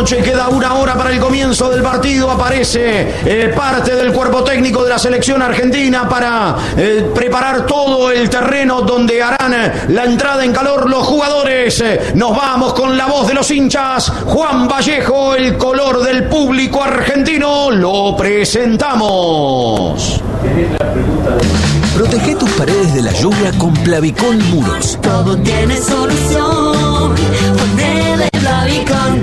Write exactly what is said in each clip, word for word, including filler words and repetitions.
noche. Queda una hora para el comienzo del partido. Aparece eh, parte del cuerpo técnico de la selección argentina para eh, preparar todo el terreno donde harán eh, la entrada en calor los jugadores. Eh, nos vamos con la voz de los hinchas. Juan Vallejo, el color del público argentino. Lo presentamos. Protege tus paredes de la lluvia con Plavicol Muros. Todo tiene solución. Ponele Plavicol.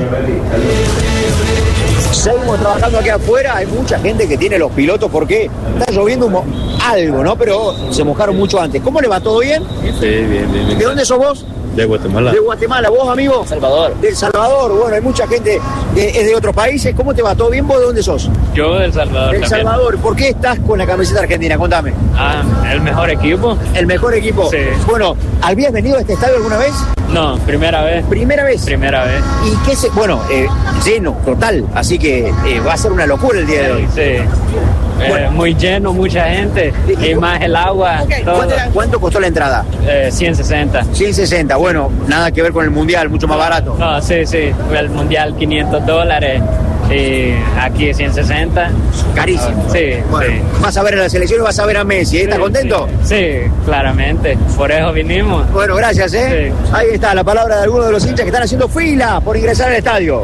Seguimos trabajando aquí afuera, hay mucha gente que tiene los pilotos porque está lloviendo un mo- algo, ¿no? Pero se mojaron mucho antes. ¿Cómo le va? ¿Todo bien? Sí, bien, bien, bien. ¿De dónde sos vos? De Guatemala. De Guatemala. ¿Vos, amigo? Salvador. Del Salvador. Bueno, hay mucha gente que es de otros países. ¿Cómo te va? ¿Todo bien? ¿Vos de dónde sos? Yo del Salvador Del también. Salvador. ¿Por qué estás con la camiseta argentina? Contame. Ah, el mejor equipo. ¿El mejor equipo? Sí. Bueno, ¿habías venido a este estadio alguna vez? No, primera vez. ¿Primera vez? Primera vez. ¿Y qué se...? Bueno, eh, lleno, total. Así que eh, va a ser una locura el día de hoy. Sí. Eh, Bueno. Muy lleno, mucha gente. Y más el agua. Todo. ¿Cuánto, ¿Cuánto costó la entrada? Eh, ciento sesenta. ciento sesenta, bueno, nada que ver con el mundial, mucho más barato. No, sí, sí. El mundial quinientos dólares. Y aquí ciento sesenta. Carísimo. Sí, Bueno, sí. vas a ver a la selección y vas a ver a Messi, ¿eh? ¿Estás Sí, contento? Sí, sí, claramente. Por eso vinimos. Bueno, gracias, ¿eh? Sí. Ahí está la palabra de algunos de los hinchas que están haciendo fila por ingresar al estadio.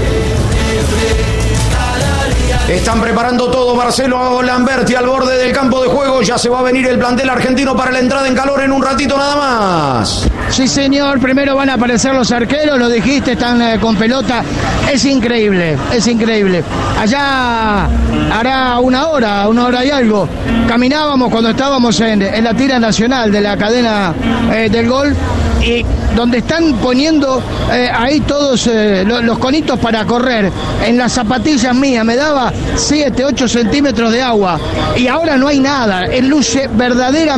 Están preparando todo. Marcelo Lamberti al borde del campo de juego. Ya se va a venir el plantel argentino para la entrada en calor en un ratito nada más. Sí, señor. Primero van a aparecer los arqueros, lo dijiste, están eh, con pelota. Es increíble, es increíble. Allá hará una hora, una hora y algo. Caminábamos cuando estábamos en, en la tira nacional de la cadena eh, del gol. Y donde están poniendo eh, ahí todos eh, lo, los conitos para correr, en las zapatillas mías me daba siete, ocho centímetros de agua y ahora no hay nada, es luce verdaderamente